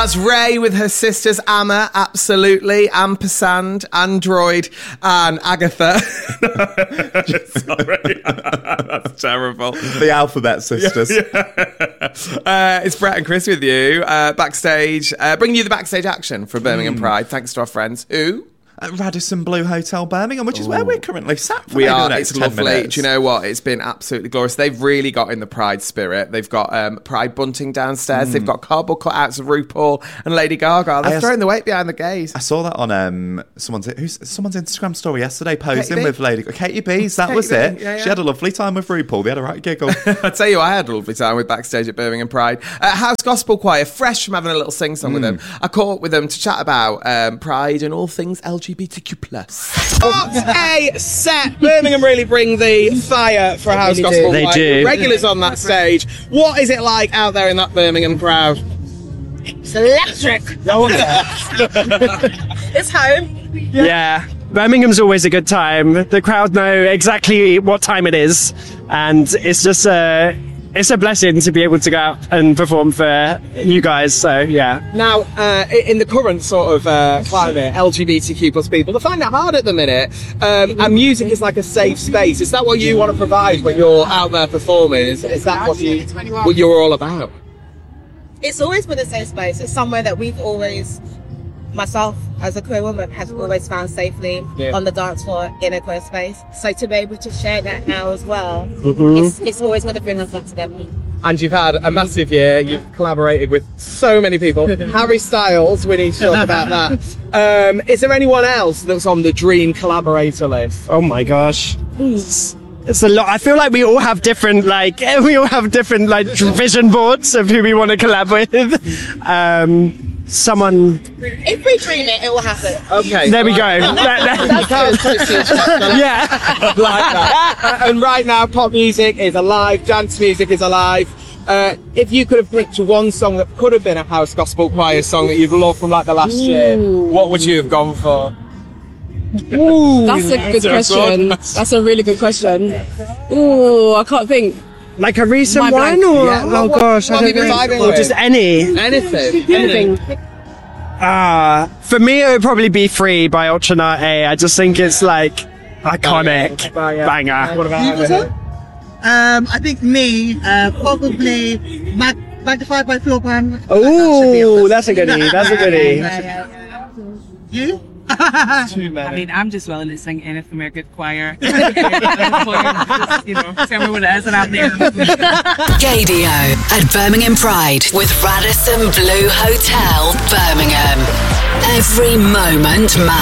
That's Ray with her sisters Amma, absolutely, Ampersand, Android, and Agatha. Sorry, that's terrible. The Alphabet Sisters. It's Brett and Chris with you backstage, bringing you the backstage action for Birmingham Pride. Thanks to our friends who. At Radisson Blu Hotel Birmingham, which is where we're currently sat for we the are. next It's 10 lovely. minutes. Do you know what? It's been absolutely glorious. They've really got in the Pride spirit. They've got Pride bunting downstairs. They've got cardboard cutouts of RuPaul and Lady Gaga. They're throwing the weight behind the gays. I saw that on someone's Instagram story yesterday, posing Katie B. with Lady Katie B's. That Katie was B. it. Yeah. She had a lovely time with RuPaul. They had a right giggle. I tell you, I had a lovely time with backstage at Birmingham Pride. House Gospel Choir, fresh from having a little sing-song with them. I caught up with them to chat about Pride and all things LGBTQ+. What a set! Birmingham really bring the fire for House Gospel Choir. They do. Regulars on that stage. What is it like out there in that Birmingham crowd? It's electric. It's home. Yeah. Birmingham's always a good time. The crowd know exactly what time it is, and it's just it's a blessing to be able to go out and perform for you guys. So yeah. Now, in the current sort of climate, LGBTQ plus people, they find it hard at the minute, and music is like a safe space. Is that what you want to provide when you're out there performing? Is that what you're all about? It's always been a safe space. It's somewhere that we've always, myself as a queer woman, has always found safely on the dance floor in a queer space. So to be able to share that now as well, it's always going to bring us back together. And you've had a massive year. You've collaborated with so many people. Harry Styles, we need to talk about that. Is there anyone else that's on the dream collaborator list? Oh my gosh. It's a lot. I feel like we all have different vision boards of who we want to collab with. Someone. If we dream it, it will happen. Okay. There we go. Yeah. Like that. And right now, pop music is alive. Dance music is alive. If you could have picked one song that could have been a House Gospel Choir song that you've loved from like the last year, what would you have gone for? Ooh, that's a good question. That's a really good question. Ooh, I can't think. Like a recent My one, blank. or Yeah. oh gosh, What I have you don't been know. vibing Or with? just any. Anything. For me, it would probably be Free by Ultranate. I just think it's like iconic banger. What about you? I think me, probably Magnified by Phil Pan. Oh, that's a goodie. That's a goodie. You? I mean, I'm just willing to sing anything from a good choir. Just, tell me what it is and I'm there. Gaydio at Birmingham Pride with Radisson Blu Hotel, Birmingham. Every moment matters.